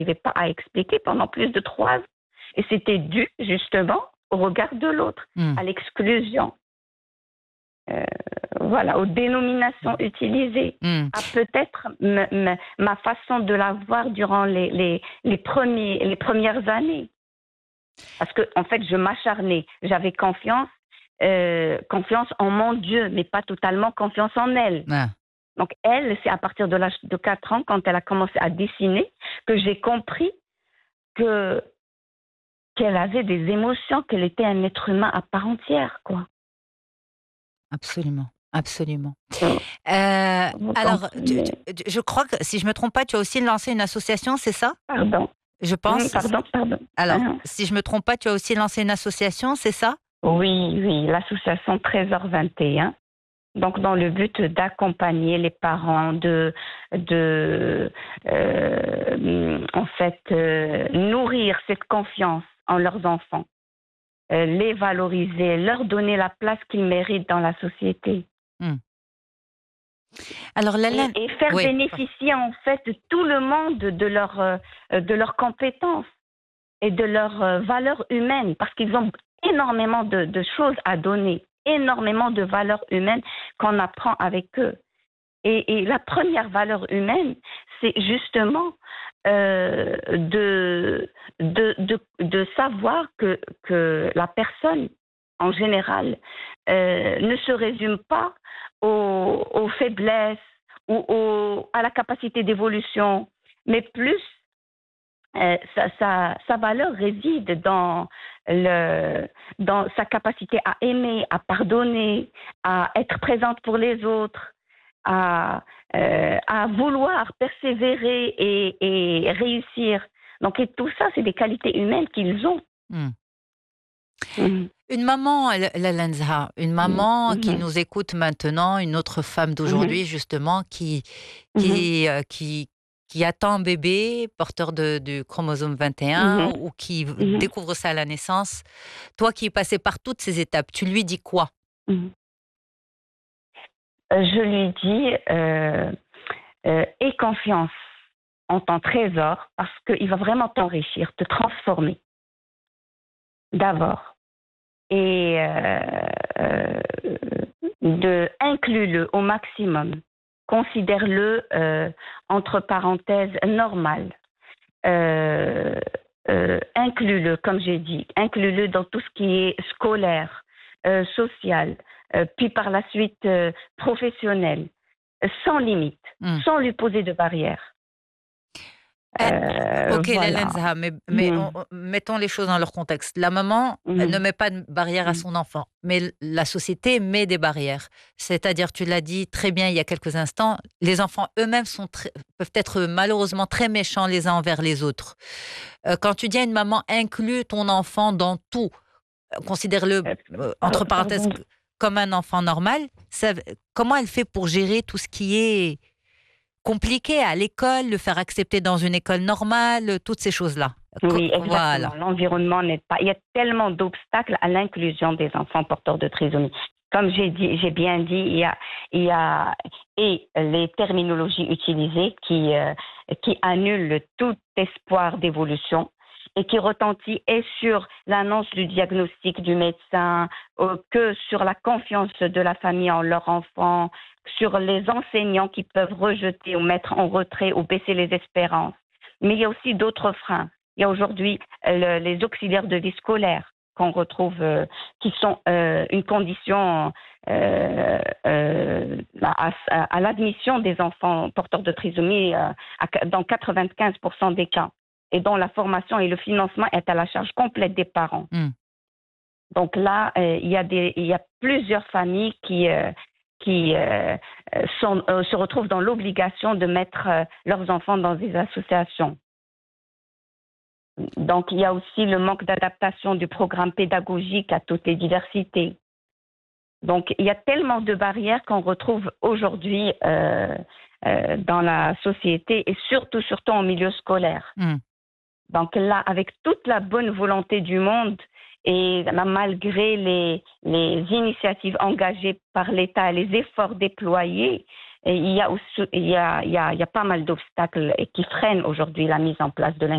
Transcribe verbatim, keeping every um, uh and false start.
n'arrivais pas à expliquer pendant plus de trois ans. Et c'était dû, justement, au regard de l'autre, Mmh. à l'exclusion. Euh, voilà, aux dénominations utilisées, Mmh. à peut-être m- m- ma façon de la voir durant les, les, les, premiers, les premières années. Parce que, en fait, je m'acharnais. J'avais confiance, euh, confiance en mon Dieu, mais pas totalement confiance en elle. Ah. Donc, elle, c'est à partir de l'âge de quatre ans, quand elle a commencé à dessiner, que j'ai compris que, qu'elle avait des émotions, qu'elle était un être humain à part entière, quoi. Absolument, absolument. Euh, Heu, Vous alors, tu tu comprenez? tu je crois que si je me trompe pas, tu as aussi lancé une association, c'est ça? Pardon. Je Hum, pense. Pardon, pardon. Alors, Hein? si je me trompe pas, tu as aussi lancé une association, c'est ça? Oui, oui, l'association Trésor vingt et un. Donc, dans le but d'accompagner les parents, de, de euh, en fait, euh, nourrir cette confiance en leurs enfants, euh, les valoriser, leur donner la place qu'ils méritent dans la société. Mmh. Alors Et, Lalanne, et faire oui, bénéficier, en fait, tout le monde de, leur, euh, de leurs compétences et de leurs euh, valeurs humaines, parce qu'ils ont énormément de, de choses à donner, énormément de valeurs humaines qu'on apprend avec eux. Et, et la première valeur humaine, c'est justement euh, de, de, de, de savoir que, que la personne, en général, euh, ne se résume pas aux, aux faiblesses ou aux, à la capacité d'évolution, mais plus euh, sa, sa, sa valeur réside dans, le, dans sa capacité à aimer, à pardonner, à être présente pour les autres, à, euh, à vouloir persévérer et, et réussir. Donc, et tout ça, c'est des qualités humaines qu'ils ont. mmh. Mhm. Une maman, L Lalanne Zahra, une Mhm. maman qui Mhm. nous écoute maintenant, une autre femme Mhm. d'aujourd'hui justement qui Mhm. qui, heu, qui qui attend un bébé porteur de du chromosome vingt et un Mhm. ou qui v Mhm. découvre ça à la naissance. Toi qui es passée par toutes ces étapes, tu lui dis quoi? Mhm. Euh, Je lui dis, euh, euh, aie confiance en ton trésor parce qu'il va vraiment t'enrichir, te transformer d'abord. Et euh, euh, de inclus-le au maximum. Considère-le euh, entre parenthèses normal. Euh, euh, inclus-le, comme j'ai dit, inclus-le dans tout ce qui est scolaire, euh, social, euh, puis par la suite euh, professionnel, sans limite, Mmh. sans lui poser de barrières. Eh, Euh, OK, Lalanne voilà. Zahra, mais mais on Mhm. on mettons les choses dans leur contexte. La maman, elle ne Mhm. met pas de barrière à Mhm. son enfant, mais l la société met des barrières. C'est-à-dire, tu l'as dit très bien il y a quelques instants, les enfants eux-mêmes sont très peuvent être malheureusement très méchants les uns envers les autres. Heu, quand tu dis à une maman: «Inclus ton enfant dans tout», heu, considère-le, Euh, heu, par- entre parenthèses, pardon. c comme un enfant normal, ça v comment elle fait pour gérer tout ce qui est compliqué à l'école, le faire accepter dans une école normale, toutes ces choses-là. Co Oui, voilà. exactement. L'environnement n'est pas. Il y a tellement d'obstacles à l'inclusion des enfants porteurs de trisomie. Comme j'ai dit, j'ai bien dit, il y a, il y a et les terminologies utilisées qui euh, qui annulent tout espoir d'évolution et qui retentit et sur l'annonce du diagnostic du médecin euh, que sur la confiance de la famille en leur enfant, sur les enseignants qui peuvent rejeter ou mettre en retrait ou baisser les espérances. Mais il y a aussi d'autres freins. Il y a aujourd'hui euh, le, les auxiliaires de vie scolaire qu'on retrouve, euh, qui sont euh, une condition euh, euh, à, à, à l'admission des enfants porteurs de trisomie euh, à, dans quatre-vingt-quinze pour cent des cas, et dont la formation et le financement est à la charge complète des parents. Mmh. Donc là, euh, il, y a des, il y a plusieurs familles qui, euh, qui euh, sont, euh, se retrouvent dans l'obligation de mettre euh, leurs enfants dans des associations. Donc, il y a aussi le manque d'adaptation du programme pédagogique à toutes les diversités. Donc, il y a tellement de barrières qu'on retrouve aujourd'hui euh, euh, dans la société et surtout, surtout en milieu scolaire. Mmh. Donc là, avec toute la bonne volonté du monde et malgré les, les initiatives engagées par l'État et les efforts déployés, et il y a aussi, il y a, il y a, il y a pas mal d'obstacles qui freinent aujourd'hui la mise en place de